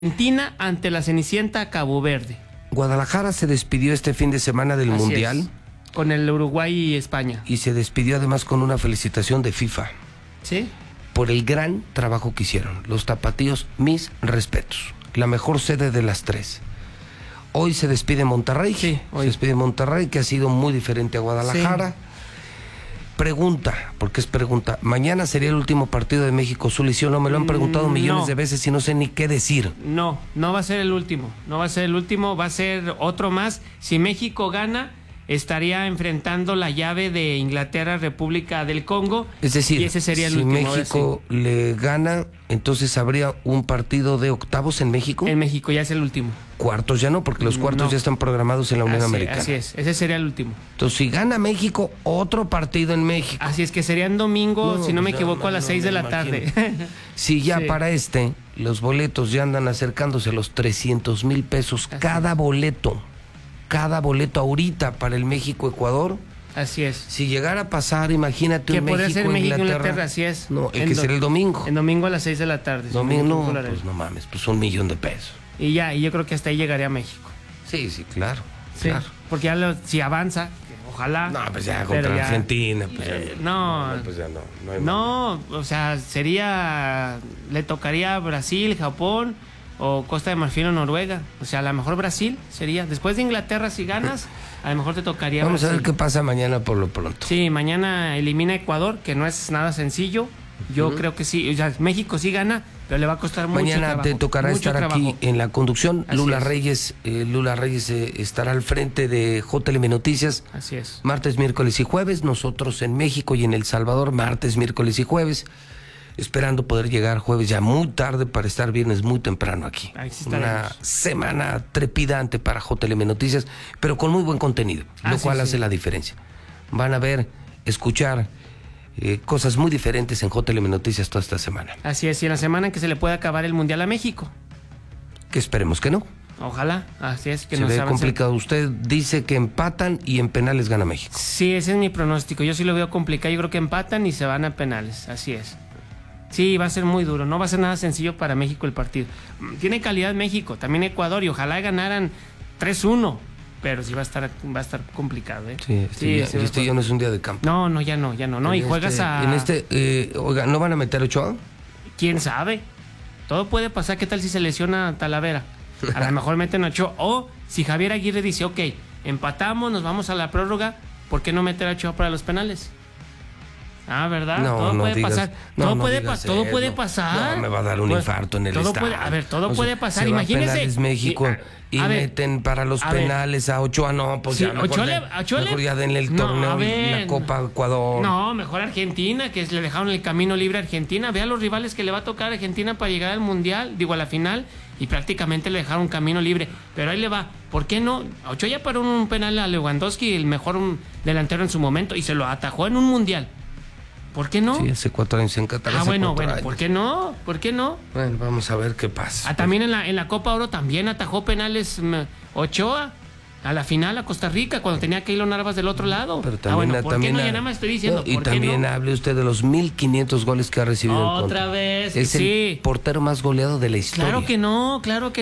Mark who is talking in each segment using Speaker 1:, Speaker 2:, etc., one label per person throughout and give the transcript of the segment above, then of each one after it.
Speaker 1: Argentina ante la Cenicienta Cabo Verde.
Speaker 2: Guadalajara se despidió este fin de semana del
Speaker 1: Así
Speaker 2: Mundial.
Speaker 1: Es, con el Uruguay y España.
Speaker 2: Y se despidió además con una felicitación de FIFA.
Speaker 1: ¿Sí?
Speaker 2: Por el gran trabajo que hicieron. Los tapatíos, mis respetos. La mejor sede de las tres. Hoy se despide Monterrey.
Speaker 1: Sí, hoy.
Speaker 2: Se despide Monterrey, que ha sido muy diferente a Guadalajara. Sí. Pregunta, porque es pregunta. ¿Mañana sería el último partido de México Azul y sí o no? Me lo han preguntado millones de veces y no sé ni qué decir.
Speaker 1: No va a ser el último. No va a ser el último, va a ser otro más. Si México gana, estaría enfrentando la llave de Inglaterra, República del Congo.
Speaker 2: Es decir,
Speaker 1: y ese sería el
Speaker 2: si
Speaker 1: último.
Speaker 2: México le gana, entonces habría un partido de octavos en México.
Speaker 1: En México ya es el último.
Speaker 2: Cuartos ya no, porque los cuartos ya están programados en la Unión Americana.
Speaker 1: Así es, ese sería el último.
Speaker 2: Entonces, si gana México, otro partido en México.
Speaker 1: Así es que serían domingo, si no me equivoco, a las 6 de la tarde.
Speaker 2: Si ya para los boletos ya andan acercándose a los 300,000 pesos cada boleto. Cada boleto ahorita para el México-Ecuador.
Speaker 1: Así es.
Speaker 2: Si llegara a pasar, imagínate un
Speaker 1: México-Inglaterra, así es.
Speaker 2: No, el que será el domingo.
Speaker 1: El domingo a las 6 de la tarde.
Speaker 2: Domingo, no, pues no mames, pues $1,000,000 pesos.
Speaker 1: Y yo creo que hasta ahí llegaría a México.
Speaker 2: Sí, claro.
Speaker 1: Sí, claro. Porque ya si avanza, ojalá.
Speaker 2: No, pues ya contra Argentina. Pues
Speaker 1: no, o sea, le tocaría Brasil, Japón o Costa de Marfil o Noruega. O sea, a lo mejor Brasil sería. Después de Inglaterra, si ganas, a lo mejor te tocaría
Speaker 2: Vamos
Speaker 1: Brasil.
Speaker 2: A ver qué pasa mañana por lo pronto.
Speaker 1: Sí, mañana elimina a Ecuador, que no es nada sencillo. Yo creo que sí. O sea, México sí gana, pero le va a costar mucho trabajo.
Speaker 2: Mañana te tocará estar aquí en la conducción. Lula Reyes estará al frente de JLM Noticias.
Speaker 1: Así es.
Speaker 2: Martes, miércoles y jueves. Nosotros en México y en El Salvador, martes, miércoles y jueves. Esperando poder llegar jueves ya muy tarde para estar viernes muy temprano aquí. Una semana trepidante para JLM Noticias, pero con muy buen contenido, lo cual hace la diferencia. Van a escuchar cosas muy diferentes en JLM Noticias toda esta semana.
Speaker 1: Así es, y en la semana en que se le puede acabar el Mundial a México.
Speaker 2: Que esperemos que no.
Speaker 1: Ojalá, así es. Que
Speaker 2: se ve complicado. Usted dice que empatan y en penales gana México.
Speaker 1: Sí, ese es mi pronóstico. Yo sí lo veo complicado. Yo creo que empatan y se van a penales. Así es. Sí, va a ser muy duro. No va a ser nada sencillo para México el partido. Tiene calidad México, también Ecuador, y ojalá ganaran 3-1. Pero sí va a estar complicado, ¿eh?
Speaker 2: Sí, ya no es un día de campo.
Speaker 1: No, ya no. Y juegas
Speaker 2: oiga, ¿no van a meter Ochoa?
Speaker 1: ¿Quién sabe? Todo puede pasar. ¿Qué tal si se lesiona Talavera? A lo mejor meten a Ochoa. O si Javier Aguirre dice, ok, empatamos, nos vamos a la prórroga, ¿por qué no meter a Ochoa para los penales? Ah, ¿verdad? Todo puede pasar. Todo puede pasar.
Speaker 2: No, me va a dar un infarto en el estadio.
Speaker 1: Todo puede pasar. Imagínese.
Speaker 2: México y meten para los penales a Ochoa. No, pues ya mejor ya denle el torneo y la Copa Ecuador.
Speaker 1: No, mejor Argentina, que le dejaron el camino libre a Argentina. Vea los rivales que le va a tocar a Argentina para llegar al Mundial, a la final, y prácticamente le dejaron camino libre. Pero ahí le va. ¿Por qué no? Ochoa ya paró un penal a Lewandowski, el mejor delantero en su momento, y se lo atajó en un Mundial. ¿Por qué no?
Speaker 2: Sí, hace 4 años en Qatar.
Speaker 1: Bueno, ¿por qué no?
Speaker 2: Bueno, vamos a ver qué pasa.
Speaker 1: También en la Copa Oro también atajó penales Ochoa a la final a Costa Rica cuando tenía a Keylor Navas del otro lado.
Speaker 2: Pero también,
Speaker 1: ¿por qué no? Ya nada más estoy diciendo.
Speaker 2: Y también hable usted de los 1,500 goles que ha recibido
Speaker 1: otra vez.
Speaker 2: Es el portero más goleado de la historia.
Speaker 1: Claro que no.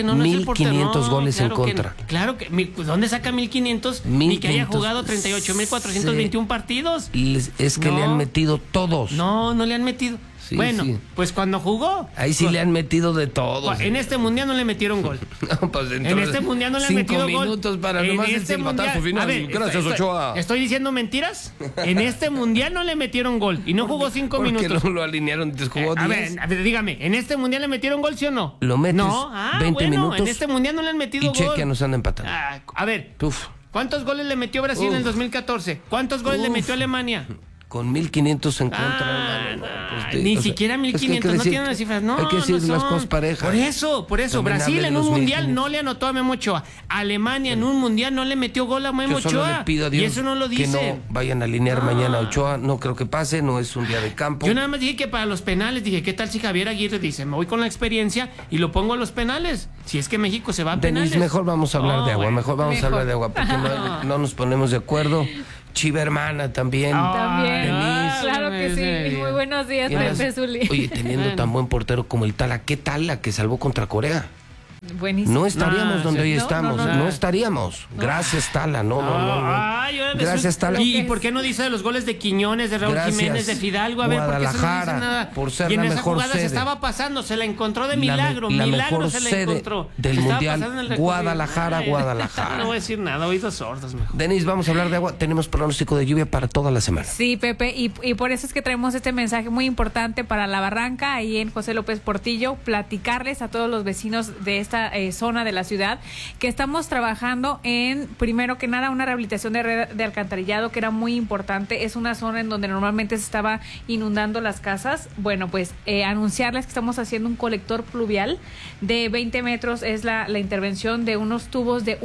Speaker 2: 1,500 goles en contra.
Speaker 1: Claro que. ¿Dónde saca 1,500? Ni que haya jugado 38,421 partidos.
Speaker 2: Es que le han metido todos.
Speaker 1: No le han metido. Sí, pues cuando jugó.
Speaker 2: Ahí sí le han metido de todo.
Speaker 1: En este mundial no le metieron gol.
Speaker 2: Pues
Speaker 1: en este mundial no le han metido gol.
Speaker 2: 5 minutos para nomás el silbatazo final. Gracias, Ochoa.
Speaker 1: ¿Estoy diciendo mentiras? En este mundial no le metieron gol. Y no jugó 5 minutos.
Speaker 2: ¿Por qué no lo alinearon? Jugó 10.
Speaker 1: A ver, dígame. ¿En este mundial le metieron gol, sí o no?
Speaker 2: Lo metes 20 minutos.
Speaker 1: En este mundial no le han metido gol.
Speaker 2: Y Chequia nos han empatado.
Speaker 1: A ver. ¿Cuántos goles le metió Brasil en el 2014? ¿Cuántos goles le metió Alemania?
Speaker 2: Con 1,500 en contra,
Speaker 1: ni siquiera 1,500, no tienen las cifras, no.
Speaker 2: Hay que decir las cosas parejas.
Speaker 1: Por eso. También Brasil en un mundial no le anotó a Memo Ochoa. Alemania en un mundial no le metió gol a Memo Ochoa.
Speaker 2: Le pido a Dios
Speaker 1: y eso no lo dice.
Speaker 2: Que no vayan a alinear mañana a Ochoa. No creo que pase, no es un día de campo.
Speaker 1: Yo nada más dije que para los penales, ¿qué tal si Javier Aguirre dice, me voy con la experiencia y lo pongo a los penales? Si es que México se va a penales.
Speaker 2: Mejor vamos a hablar de agua, mejor vamos a hablar de agua, porque no nos ponemos de acuerdo. Chiva hermana también.
Speaker 3: Claro que sí. Muy buenos días, Pepe Zuli.
Speaker 2: Oye, teniendo tan buen portero como el Tala, ¿qué tal la que salvó contra Corea?
Speaker 3: Buenísimo.
Speaker 2: No estaríamos donde hoy estamos, no estaríamos. Gracias, Tala, no. Gracias, Tala.
Speaker 1: ¿Y por qué no dice de los goles de Quiñones, de Raúl Jiménez, de Fidalgo? A ver, ¿por qué se no dice nada?
Speaker 2: Por ser
Speaker 1: y en
Speaker 2: la
Speaker 1: esa
Speaker 2: mejor
Speaker 1: jugada
Speaker 2: sede.
Speaker 1: Se estaba pasando, se la encontró de milagro,
Speaker 2: la
Speaker 1: milagro
Speaker 2: mejor
Speaker 1: se la
Speaker 2: sede
Speaker 1: encontró.
Speaker 2: del Mundial, Guadalajara.
Speaker 1: No voy a decir nada, oídos sordos mejor.
Speaker 2: Denise, vamos a hablar de agua. Tenemos pronóstico de lluvia para toda la semana.
Speaker 3: Sí, Pepe, y por eso es que traemos este mensaje muy importante para La Barranca, ahí en José López Portillo, platicarles a todos los vecinos de esta zona de la ciudad que estamos trabajando en, primero que nada, una rehabilitación de red de alcantarillado que era muy importante. Es una zona en donde normalmente se estaba inundando las casas. Bueno, pues anunciarles que estamos haciendo un colector pluvial de 20 metros, es la intervención de unos tubos de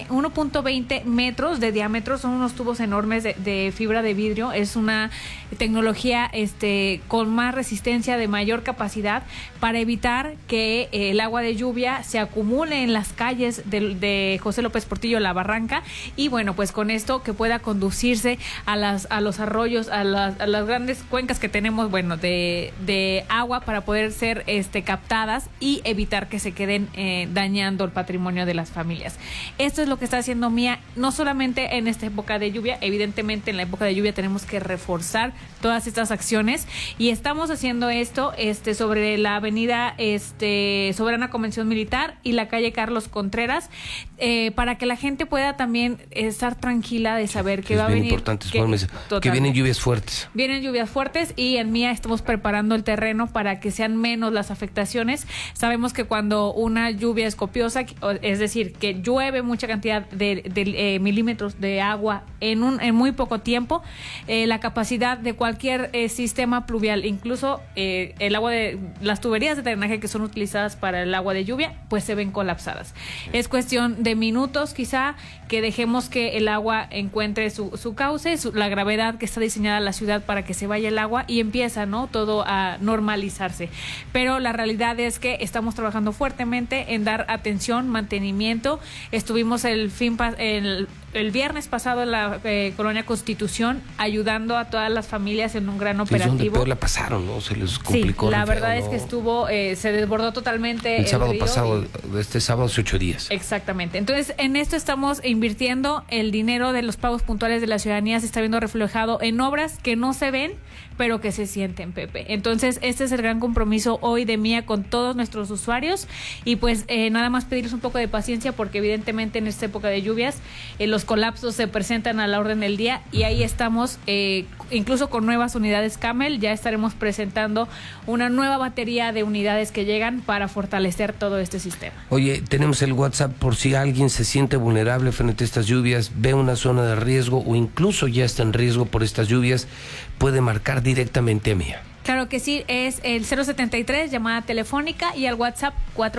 Speaker 3: 1.20 metros de diámetro, son unos tubos enormes de fibra de vidrio, es una tecnología con más resistencia, de mayor capacidad, para evitar que el agua de lluvia se acumule en las calles de José López Portillo, La Barranca, y bueno, pues con esto que pueda conducirse a los arroyos, a las grandes cuencas que tenemos, bueno, de agua, para poder ser captadas y evitar que se queden dañando el patrimonio de las familias. Esto es lo que está haciendo Mía, no solamente en esta época de lluvia, evidentemente en la época de lluvia tenemos que reforzar todas estas acciones, y estamos haciendo esto sobre la avenida Soberana Convención Militar y la calle Carlos Contreras, para que la gente pueda también estar tranquila de saber que va a venir.
Speaker 2: Importante, que vienen lluvias fuertes.
Speaker 3: Vienen lluvias fuertes, y en Mía estamos preparando el terreno para que sean menos las afectaciones. Sabemos que cuando una lluvia es copiosa, es decir, que llueve mucha cantidad de milímetros de agua en muy poco tiempo, la capacidad de cualquier sistema pluvial, incluso el agua de las tuberías de drenaje que son utilizadas para el agua de lluvia, pues se ven colapsadas. Es cuestión de minutos quizá que dejemos que el agua encuentre su cauce, la gravedad que está diseñada la ciudad para que se vaya el agua, y empieza, ¿no?, todo a normalizarse. Pero la realidad es que estamos trabajando fuertemente en dar atención, mantenimiento. Estuvimos el viernes pasado en la colonia Constitución ayudando a todas las familias en un gran operativo.
Speaker 2: Es donde peor la pasaron, ¿no? Se les complicó.
Speaker 3: Sí, la verdad es que se desbordó totalmente
Speaker 2: el sábado pasado, este sábado hace 8 días.
Speaker 3: Exactamente. Entonces, en esto estamos invirtiendo el dinero de los pagos puntuales de la ciudadanía, se está viendo reflejado en obras que no se ven, pero que se sienten, Pepe. Entonces, este es el gran compromiso hoy de Mía con todos nuestros usuarios, y pues nada más pedirles un poco de paciencia, porque evidentemente en esta época de lluvias los colapsos se presentan a la orden del día, y ahí estamos, incluso con nuevas unidades Camel, ya estaremos presentando una nueva batería de unidades que llegan para fortalecer todo este sistema.
Speaker 2: Oye, tenemos el WhatsApp por si alguien se siente vulnerable frente a estas lluvias, ve una zona de riesgo o incluso ya está en riesgo por estas lluvias, puede marcar directamente a Mía.
Speaker 3: Claro que sí, es el 073, llamada telefónica, y al WhatsApp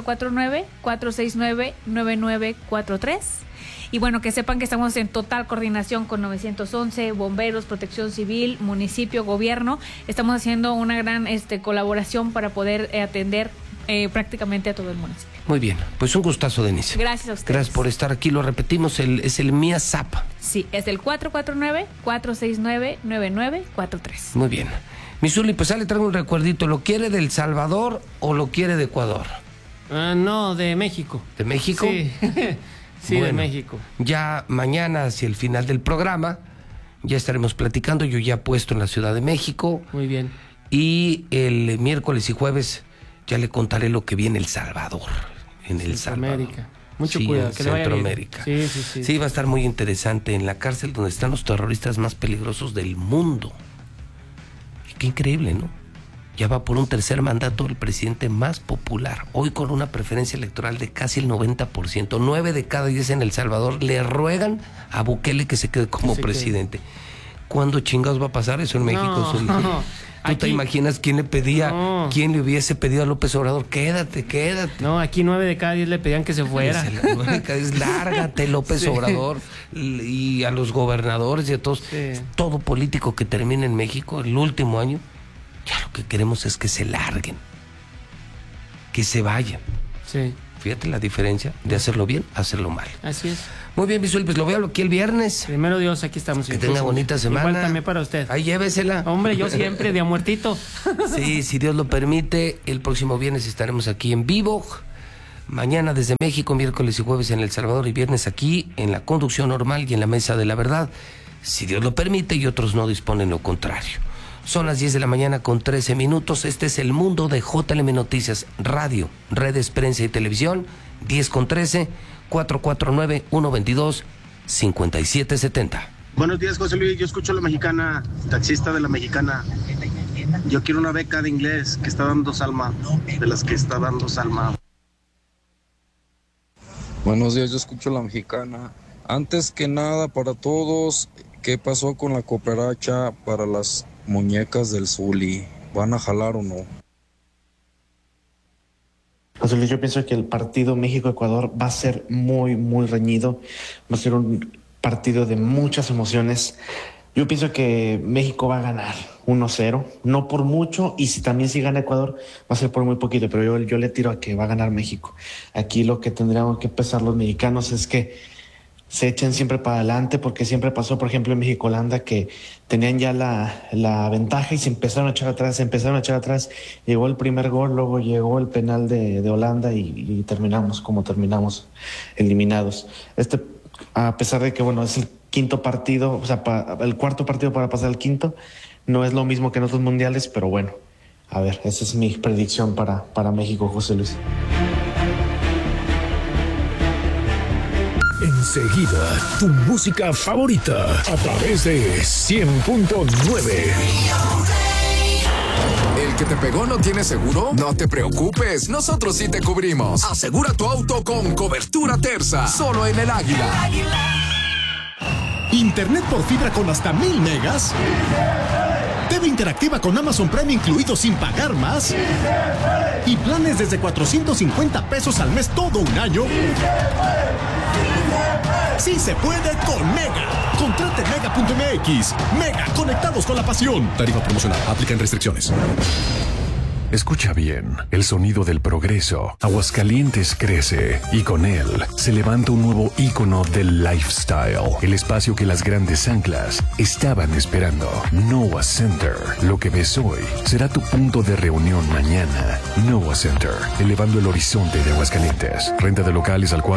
Speaker 3: 449-469-9943. Y bueno, que sepan que estamos en total coordinación con 911, bomberos, protección civil, municipio, gobierno. Estamos haciendo una gran colaboración para poder atender prácticamente a todo el municipio.
Speaker 2: Muy bien, pues un gustazo, Denise.
Speaker 3: Gracias a ustedes.
Speaker 2: Gracias por estar aquí, lo repetimos, es el Mía Zapa.
Speaker 3: Sí, es el 449-469-9943.
Speaker 2: Muy bien. Mi Zuli, pues le traigo un recuerdito. ¿Lo quiere de El Salvador o lo quiere de Ecuador?
Speaker 1: No, de México.
Speaker 2: ¿De México?
Speaker 1: Sí, sí, bueno, de México.
Speaker 2: Ya mañana, hacia el final del programa, ya estaremos platicando. Yo ya he puesto en la Ciudad de México.
Speaker 1: Muy bien.
Speaker 2: Y el miércoles y jueves ya le contaré lo que viene El Salvador. En El Salvador.
Speaker 1: Mucho cuidado,
Speaker 2: que le vaya bien. Sí, va a estar muy interesante. En la cárcel donde están los terroristas más peligrosos del mundo. Qué increíble, ¿no? Ya va por un tercer mandato el presidente más popular, hoy con una preferencia electoral de casi el 90%. 9 de cada 10 en El Salvador le ruegan a Bukele que se quede como presidente. ¿Cuándo chingados va a pasar eso en México? ¿Tú te imaginas quién le hubiese pedido a López Obrador? Quédate.
Speaker 1: No, aquí 9 de cada 10 le pedían que se fuera.
Speaker 2: 9 de cada 10, lárgate, López Obrador. Y a los gobernadores y a todos, todo político que termine en México el último año, ya lo que queremos es que se larguen, que se vayan.
Speaker 1: Sí.
Speaker 2: Fíjate la diferencia de hacerlo bien, hacerlo mal.
Speaker 1: Así es.
Speaker 2: Muy bien, Visual, pues lo veo aquí el viernes.
Speaker 1: Primero Dios, aquí estamos.
Speaker 2: Que tenga bonita semana.
Speaker 1: Igual también para usted.
Speaker 2: Ahí llévesela.
Speaker 1: Hombre, yo siempre de a muertito.
Speaker 2: Sí, si Dios lo permite, el próximo viernes estaremos aquí en vivo Mañana desde México, miércoles y jueves en El Salvador y viernes aquí en la conducción normal y en la mesa de la verdad, si Dios lo permite y otros no disponen lo contrario. Son las 10 de la mañana con 13 minutos. Este es el mundo de JLM Noticias, radio, redes, prensa y televisión, 10 con 13, 449-122-5770.
Speaker 4: Buenos días, José Luis. Yo escucho a La Mexicana, taxista de La Mexicana. Yo quiero una beca de inglés que está dando Salma, de las que está dando Salma.
Speaker 5: Buenos días, yo escucho a La Mexicana. Antes que nada, para todos, ¿qué pasó con la cooperacha para las muñecas del Zuli? ¿Van a jalar o no?
Speaker 6: José Luis, yo pienso que el partido México-Ecuador va a ser muy, muy reñido. Va a ser un partido de muchas emociones. Yo pienso que México va a ganar 1-0, no por mucho, y si gana Ecuador va a ser por muy poquito, pero yo le tiro a que va a ganar México. Aquí lo que tendríamos que pensar los mexicanos es que se echen siempre para adelante, porque siempre pasó, por ejemplo, en México-Holanda, que tenían ya la ventaja y se empezaron a echar atrás, llegó el primer gol, luego llegó el penal de Holanda y terminamos como terminamos, eliminados. A pesar de que, bueno, es el quinto partido, o sea, el cuarto partido para pasar al quinto, no es lo mismo que en otros mundiales, pero bueno, a ver, esa es mi predicción para México, José Luis.
Speaker 7: Enseguida, tu música favorita a través de 100.9.
Speaker 8: ¿El que te pegó no tiene seguro? No te preocupes, nosotros sí te cubrimos. Asegura tu auto con cobertura Terza, solo en El Águila.
Speaker 9: Internet por fibra con hasta 1000 megas. TV interactiva con Amazon Prime incluido sin pagar más. Y planes desde 450 pesos al mes todo un año. Sí se puede con Mega. Contrate Mega.mx. Mega, conectados con la pasión. Tarifa promocional. Aplican restricciones.
Speaker 7: Escucha bien, el sonido del progreso. Aguascalientes crece y con él se levanta un nuevo ícono del lifestyle. El espacio que las grandes anclas estaban esperando. Noah Center. Lo que ves hoy será tu punto de reunión mañana. Noah Center, elevando el horizonte de Aguascalientes. Renta de locales al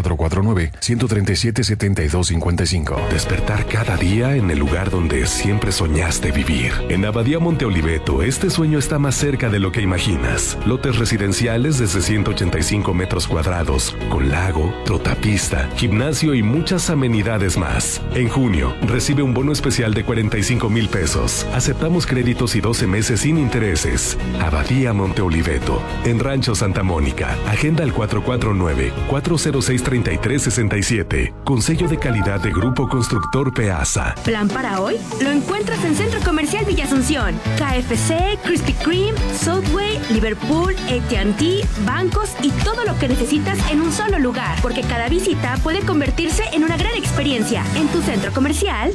Speaker 7: 449-137-7255.
Speaker 10: Despertar cada día en el lugar donde siempre soñaste vivir. En Abadía Monte Oliveto, este sueño está más cerca de lo que imaginas. Lotes residenciales desde 185 metros cuadrados, con lago, trotapista, gimnasio y muchas amenidades más. En junio, recibe un bono especial de 45,000 pesos. Aceptamos créditos y 12 meses sin intereses. Abadía Monte Oliveto, en Rancho Santa Mónica. Agenda al 449-406-3367. Con sello de calidad de Grupo Constructor Peasa.
Speaker 11: ¿Plan para hoy? Lo encuentras en Centro Comercial Villa Asunción. KFC, Krispy Kreme, Subway, Liverpool, AT&T, bancos y todo lo que necesitas en un solo lugar, porque cada visita puede convertirse en una gran experiencia. En tu centro comercial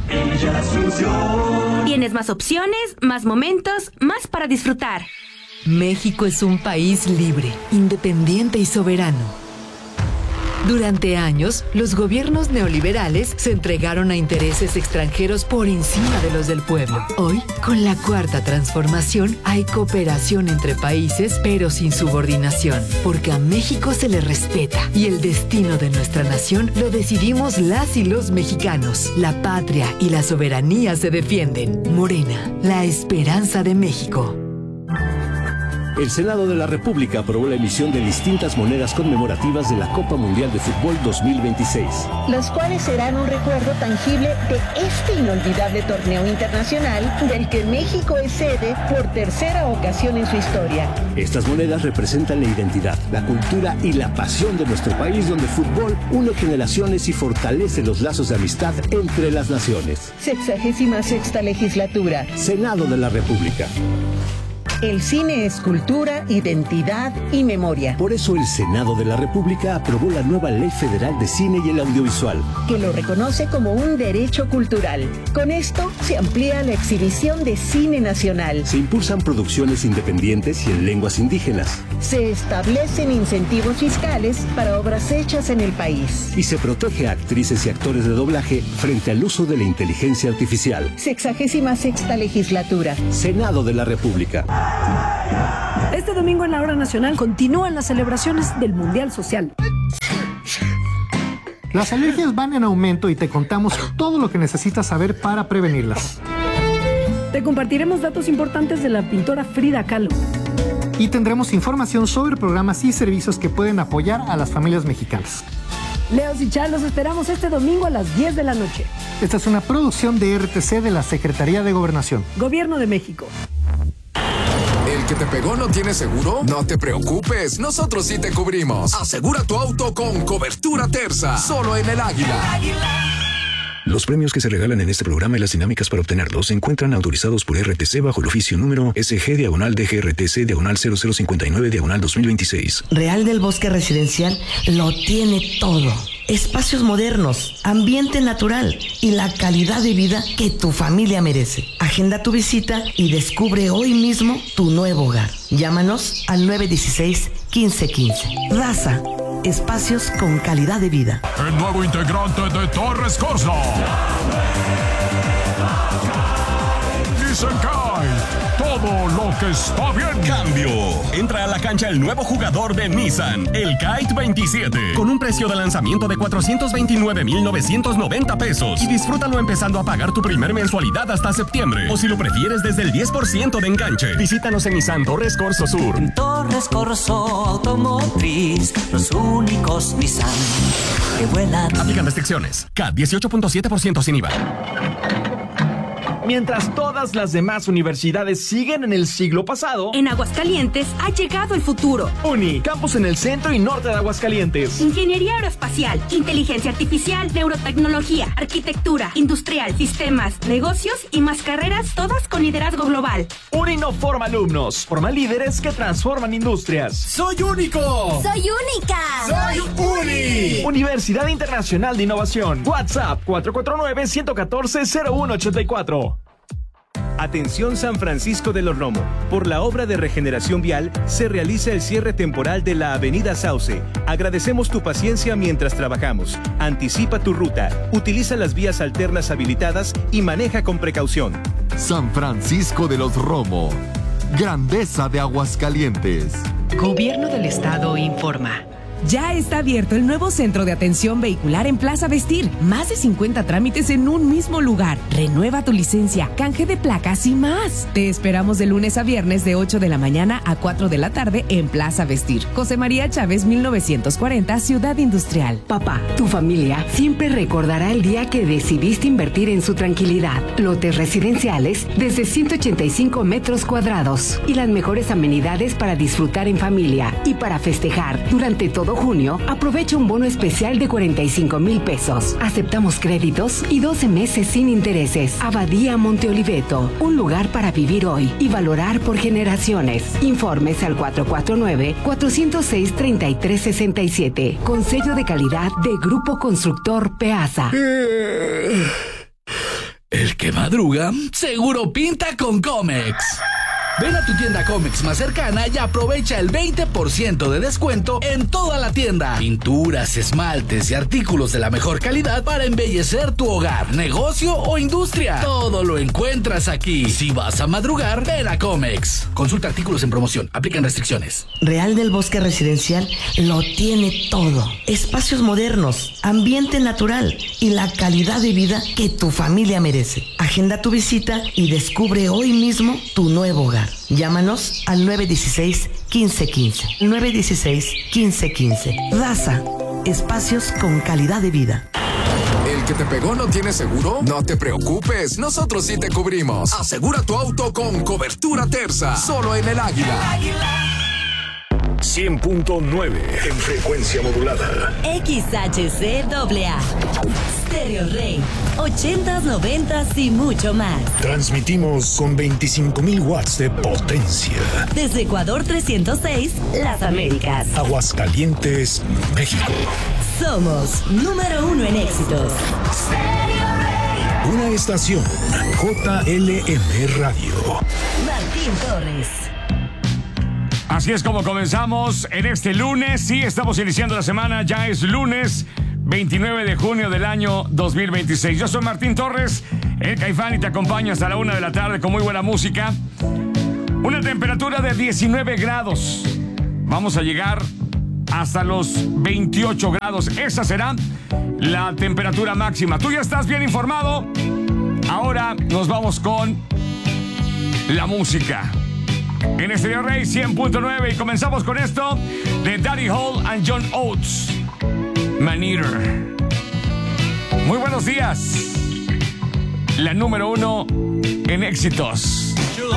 Speaker 11: tienes más opciones, más momentos, más para disfrutar.
Speaker 12: México es un país libre, independiente y soberano. Durante años, los gobiernos neoliberales se entregaron a intereses extranjeros por encima de los del pueblo. Hoy, con la Cuarta Transformación, hay cooperación entre países, pero sin subordinación, porque a México se le respeta y el destino de nuestra nación lo decidimos las y los mexicanos. La patria y la soberanía se defienden. Morena, la esperanza de México.
Speaker 13: El Senado de la República aprobó la emisión de distintas monedas conmemorativas de la Copa Mundial de Fútbol 2026.
Speaker 14: Las cuales serán un recuerdo tangible de este inolvidable torneo internacional del que México es sede por tercera ocasión en su historia.
Speaker 13: Estas monedas representan la identidad, la cultura y la pasión de nuestro país, donde el fútbol une generaciones y fortalece los lazos de amistad entre las naciones.
Speaker 14: 66ª legislatura.
Speaker 13: Senado de la República.
Speaker 14: El cine es cultura, identidad y memoria.
Speaker 13: Por eso el Senado de la República aprobó la nueva Ley Federal de Cine y el Audiovisual,
Speaker 14: que lo reconoce como un derecho cultural. Con esto se amplía la exhibición de cine nacional.
Speaker 13: Se impulsan producciones independientes y en lenguas indígenas.
Speaker 14: Se establecen incentivos fiscales para obras hechas en el país.
Speaker 13: Y se protege a actrices y actores de doblaje frente al uso de la inteligencia artificial.
Speaker 14: 66ª legislatura.
Speaker 13: Senado de la República.
Speaker 15: Este domingo en la Hora Nacional continúan las celebraciones del Mundial Social.
Speaker 16: Las alergias van en aumento y te contamos todo lo que necesitas saber para prevenirlas.
Speaker 15: Te compartiremos datos importantes de la pintora Frida Kahlo.
Speaker 16: Y tendremos información sobre programas y servicios que pueden apoyar a las familias mexicanas.
Speaker 15: Leos y Char, los esperamos este domingo a las 10 de la noche.
Speaker 16: Esta es una producción de RTC de la Secretaría de Gobernación.
Speaker 15: Gobierno de México.
Speaker 8: ¿El que te pegó no tiene seguro? No te preocupes, nosotros sí te cubrimos. Asegura tu auto con Cobertura Terza, solo en El Águila.
Speaker 17: Los premios que se regalan en este programa y las dinámicas para obtenerlos se encuentran autorizados por RTC bajo el oficio número SG/DGRTC/0059/2026.
Speaker 18: Real del Bosque Residencial lo tiene todo. Espacios modernos, ambiente natural y la calidad de vida que tu familia merece. Agenda tu visita y descubre hoy mismo tu nuevo hogar. Llámanos al 916-1515. Raza. Espacios con calidad de vida.
Speaker 19: El nuevo integrante de Torres Corsa. Dicen que todo lo que está bien.
Speaker 20: Cambio. Entra a la cancha el nuevo jugador de Nissan, el Kite 27. Con un precio de lanzamiento de 429,990 pesos. Y disfrútalo empezando a pagar tu primer mensualidad hasta septiembre. O si lo prefieres, desde el 10% de enganche. Visítanos en Nissan Torres Corso Sur.
Speaker 21: En Torres Corso Automotriz, los únicos Nissan que vuelan.
Speaker 20: Aplican restricciones. CAT 18.7% sin IVA.
Speaker 22: Mientras todas las demás universidades siguen en el siglo pasado,
Speaker 11: en Aguascalientes ha llegado el futuro.
Speaker 22: UNI, campus en el centro y norte de Aguascalientes.
Speaker 11: Ingeniería aeroespacial, inteligencia artificial, neurotecnología, arquitectura, industrial, sistemas, negocios y más carreras, todas con liderazgo global.
Speaker 22: UNI no forma alumnos, forma líderes que transforman industrias.
Speaker 23: ¡Soy único!
Speaker 11: ¡Soy única!
Speaker 23: ¡Soy UNI!
Speaker 22: Universidad Internacional de Innovación. WhatsApp 449-114-0184.
Speaker 24: Atención San Francisco de los Romo. Por la obra de regeneración vial se realiza el cierre temporal de la Avenida Sauce. Agradecemos tu paciencia mientras trabajamos. Anticipa tu ruta, utiliza las vías alternas habilitadas y maneja con precaución.
Speaker 25: San Francisco de los Romo. Grandeza de Aguascalientes.
Speaker 12: Gobierno del Estado informa.
Speaker 26: Ya está abierto el nuevo centro de atención vehicular en Plaza Vestir. Más de 50 trámites en un mismo lugar. Renueva tu licencia, canje de placas y más. Te esperamos de lunes a viernes de 8 de la mañana a 4 de la tarde en Plaza Vestir. José María Chávez, 1940, Ciudad Industrial.
Speaker 27: Papá, tu familia siempre recordará el día que decidiste invertir en su tranquilidad. Lotes residenciales desde 185 metros cuadrados y las mejores amenidades para disfrutar en familia y para festejar durante todo junio. Aprovecha un bono especial de 45,000 pesos. Aceptamos créditos y 12 meses sin intereses. Abadía Monte Oliveto, un lugar para vivir hoy y valorar por generaciones. Informes al 449-406-3367. Con sello de calidad de Grupo Constructor Peasa.
Speaker 28: El que madruga, seguro pinta con Comex. Ven a tu tienda Comex más cercana y aprovecha el 20% de descuento en toda la tienda. Pinturas, esmaltes y artículos de la mejor calidad para embellecer tu hogar, negocio o industria. Todo lo encuentras aquí. Si vas a madrugar, ven a Comex. Consulta artículos en promoción. Aplican restricciones.
Speaker 18: Real del Bosque Residencial lo tiene todo. Espacios modernos, ambiente natural y la calidad de vida que tu familia merece. Agenda tu visita y descubre hoy mismo tu nuevo hogar. Llámanos al 916-1515. 916-1515. Raza. Espacios con calidad de vida.
Speaker 8: ¿El que te pegó no tiene seguro? No te preocupes, nosotros sí te cubrimos. Asegura tu auto con Cobertura Terza, solo en El Águila.
Speaker 7: 100.9 en frecuencia modulada.
Speaker 29: XHCAA. Stereo Rey. 80s, 90s y mucho más.
Speaker 7: Transmitimos con 25,000 watts de potencia.
Speaker 29: Desde Ecuador 306, Las Américas.
Speaker 7: Aguascalientes, México.
Speaker 29: Somos número 1 en éxitos. Stereo Rey.
Speaker 7: Una estación JLM Radio.
Speaker 29: Martín Torres.
Speaker 30: Así es como comenzamos en este lunes. Sí, estamos iniciando la semana. Ya es lunes 29 de junio del año 2026. Yo soy Martín Torres, el Caifán, y te acompaño hasta la 1 de la tarde con muy buena música. Una temperatura de 19 grados. Vamos a llegar hasta los 28 grados. Esa será la temperatura máxima. Tú ya estás bien informado. Ahora nos vamos con la música. En Stereo Rey 100.9 y comenzamos con esto de Daddy Hall and John Oates. Man Eater. Muy buenos días. La número 1 en éxitos.
Speaker 1: July